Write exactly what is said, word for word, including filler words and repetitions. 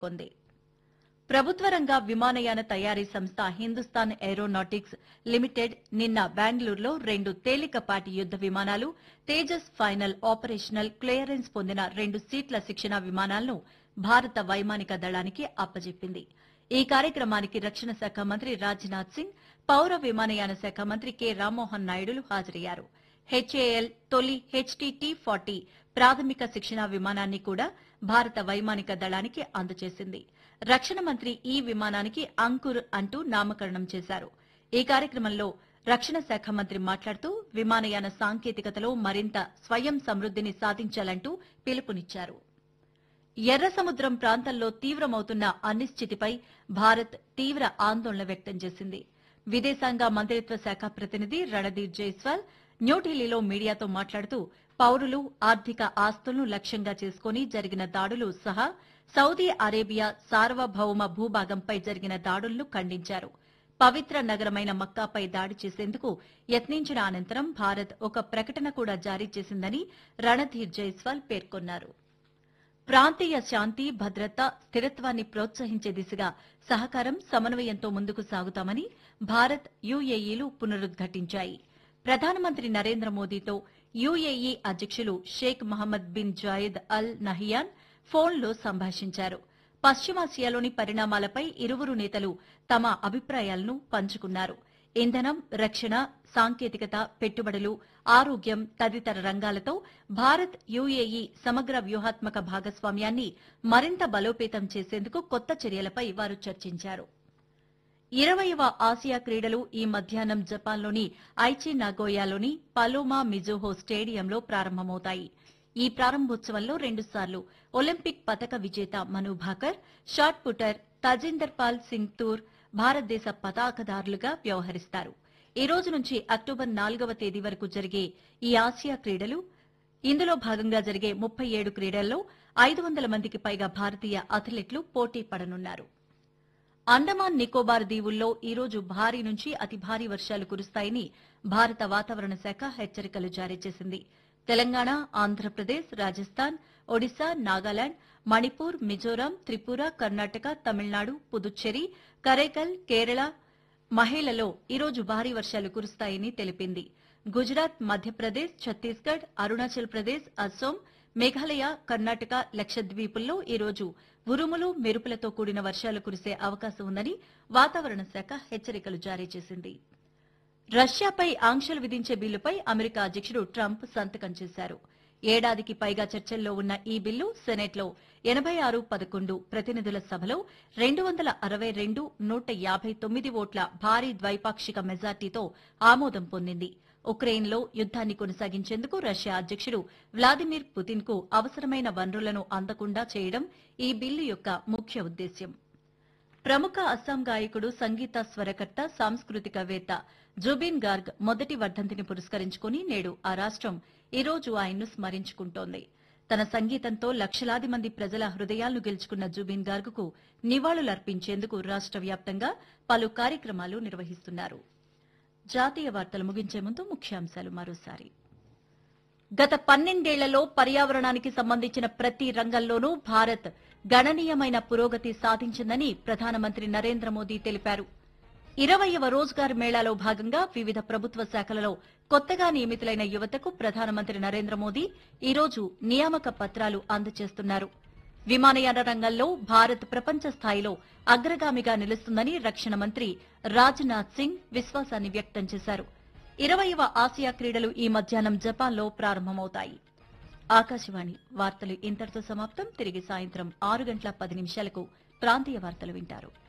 కొంది. ప్రభుత్వ రంగ విమానయాన తయారీ సంస్థ హిందుస్థాన్ ఏరోనాటిక్స్ లిమిటెడ్ నిన్న బెంగళూరులో రెండు తేలికపాటి యుద్ద విమానాలు తేజస్ ఫైనల్ ఆపరేషనల్ క్లియరెన్స్ పొందిన రెండు సీట్ల శిక్షణ విమానాలను భారత వైమానిక దళానికి అప్పజెప్పింది. ఈ కార్యక్రమానికి రక్షణ శాఖ మంత్రి రాజ్నాథ్ సింగ్, పౌర విమానయాన శాఖ మంత్రి కె రామ్మోహన్ నాయుడులు హాజరయ్యారు. హెచ్ఏఎల్ తొలి హెచ్టీటీ ఫార్టీ ప్రాథమిక శిక్షణ విమానాన్ని కూడా భారత వైమానిక దళానికి అందజేసింది. రక్షణ మంత్రి ఈ విమానానికి అంకుర్ అంటూ నామకరణం చేశారు. ఈ కార్యక్రమంలో రక్షణ శాఖ మంత్రి మాట్లాడుతూ విమానయాన సాంకేతికతలో మరింత స్వయం సమృద్దిని సాధించాలంటూ పిలుపునిచ్చారు. ఎర్ర సముద్రం ప్రాంతంలో తీవ్రమవుతున్న అనిశ్చితిపై భారత్ తీవ్ర ఆందోళన వ్యక్తం చేసింది. విదేశాంగ మంత్రిత్వ శాఖ ప్రతినిధి రణదీప్ జైస్వాల్ న్యూఢిల్లీలో మీడియాతో మాట్లాడుతూ పౌరులు, ఆర్థిక ఆస్తులను లక్ష్యంగా చేసుకుని జరిగిన దాడులు సహా సౌదీ అరేబియా సార్వభౌమ భూభాగంపై జరిగిన దాడులను ఖండించారు. పవిత్ర నగరమైన మక్కాపై దాడి చేసేందుకు యత్నించిన అనంతరం భారత్ ఒక ప్రకటన కూడా జారీ చేసిందని రణధీర్ జైస్వాల్ పేర్కొన్నారు. ప్రాంతీయ శాంతి, భద్రత, స్థిరత్వాన్ని ప్రోత్సహించే దిశగా సహకారం, సమన్వయంతో ముందుకు సాగుతామని భారత్, యుఏఈలు పునరుద్ఘాటించాయి. ప్రధానమంత్రి నరేంద్ర మోదీతో యుఏఈ అధ్యకులు షేక్ మహమ్మద్ బిన్ జాయెద్ అల్ నహియాన్ ఫోన్లో సంభాషించారు. పశ్చిమాసియాలోని పరిణామాలపై ఇరువురు నేతలు తమ అభిప్రాయాలను పంచుకున్నారు. ఇంధనం, రక్షణ, సాంకేతికత, పెట్టుబడులు, ఆరోగ్యం తదితర రంగాలతో భారత్, యుఏఈ సమగ్ర వ్యూహాత్మక భాగస్వామ్యాన్ని మరింత బలోపేతం చేసేందుకు కొత్త చర్యలపై వారు చర్చించారు. ఇరవైవ ఆసియా క్రీడలు ఈ మధ్యాహ్నం జపాన్లోని ఐచి నాగోయాలోని పలోమా మిజోహో స్టేడియంలో ప్రారంభమవుతాయి. ఈ ప్రారంభోత్సవంలో రెండుసార్లు ఒలింపిక్ పతక విజేత మను భాకర్, షాట్ పుటర్ తజిందర్ పాల్ సింగ్ తూర్ భారతదేశ పతాకదారులుగా వ్యవహరిస్తారు. ఈ రోజు నుంచి అక్టోబర్ నాలుగవ తేదీ వరకు జరిగే ఈ ఆసియా క్రీడలు ఇందులో భాగంగా జరిగే ముప్పై ఏడు క్రీడల్లో ఐదు వందల మందికి పైగా భారతీయ అథ్లెట్లు పోటీ పడనున్నారు. అండమాన్ నికోబార్ దీవుల్లో ఈ రోజు భారీ నుంచి అతి భారీ వర్షాలు కురుస్తాయని భారత వాతావరణ శాఖ హెచ్చరికలు జారీ చేసింది. తెలంగాణ, ఆంధ్రప్రదేశ్, రాజస్థాన్, ఒడిశా, నాగాలాండ్, మణిపూర్, మిజోరాం, త్రిపుర, కర్ణాటక, తమిళనాడు, పుదుచ్చేరి, కరైకల్, కేరళ, మహిళలో ఈరోజు భారీ వర్షాలు కురుస్తాయని తెలిపింది. గుజరాత్, మధ్యప్రదేశ్, ఛత్తీస్గఢ్, అరుణాచల్ ప్రదేశ్, అస్సోం, మేఘాలయ, కర్ణాటక, లక్షద్వీపుల్లో ఈరోజు ఉరుములు, మెరుపులతో కూడిన వర్షాలు కురిసే అవకాశం ఉందని వాతావరణ శాఖ హెచ్చరికలు జారీ చేసింది. రష్యాపై ఆంక్షలు విధించే బిల్లుపై అమెరికా అధ్యకుడు ట్రంప్ సంతకం చేశారు. ఏడాదికి పైగా చర్చల్లో ఉన్న ఈ బిల్లు సెనెట్లో ఎనబై ఆరు పదకొండు ప్రతినిధుల సభలో రెండు వందల అరవై రెండు నూట యాబై తొమ్మిది ఓట్ల భారీ ద్వైపాక్షిక మెజార్టీతో ఆమోదం పొందింది. ఉక్రెయిన్లో యుద్దాన్ని కొనసాగించేందుకు రష్యా అధ్యకుడు వ్లాదిమిర్ పుతిన్ కు అవసరమైన వనరులను అందకుండా చేయడం ఈ బిల్లు యొక్క ముఖ్య ఉద్దేశ్యం. ప్రముఖ అస్సాం గాయకుడు, సంగీత స్వరకర్త, సాంస్కృతికవేత్త జుబిన్ గార్గ్ మొదటి వర్ధంతిని పురస్కరించుకుని నేడు ఆ రాష్టం ఈ రోజు ఆయన్ను స్మరించుకుంటోంది. తన సంగీతంతో లక్షలాది మంది ప్రజల హృదయాలను గెలుచుకున్న జుబిన్ గార్గ్కు నివాళులర్పించేందుకు రాష్ట వ్యాప్తంగా పలు కార్యక్రమాలు నిర్వహిస్తున్నారు. జాతీయ వార్తలు ముగించే ముందు ముఖ్యాంశాలు మరోసారి. గత పన్నెండేళ్లలో పర్యావరణానికి సంబంధించిన ప్రతి రంగంలోనూ భారత్ గణనీయమైన పురోగతి సాధించిందని ప్రధానమంత్రి నరేంద్ర మోదీ తెలిపారు. ఇరవైవ రోజ్గార్ మేళాలో భాగంగా వివిధ ప్రభుత్వ శాఖలలో కొత్తగా నియమితులైన యువతకు ప్రధానమంత్రి నరేంద్ర మోదీ ఈ రోజు నియామక పత్రాలు అందజేస్తున్నారు. విమానయాన రంగంలో భారత్ ప్రపంచ స్థాయిలో అగ్రగామిగా నిలుస్తుందని రక్షణ మంత్రి రాజ్నాథ్ సింగ్ విశ్వాసాన్ని వ్యక్తం చేశారు. ఇరవైవ ఆసియా క్రీడలు ఈ మధ్యాహ్నం జపాన్లో ప్రారంభమవుతాయి. ఆకాశవాణి వార్తలు ఇంతటితో సమాప్తం. తిరిగి సాయంత్రం ఆరు గంటల పది నిమిషాలకు ప్రాంతీయ వార్తలు వింటారు.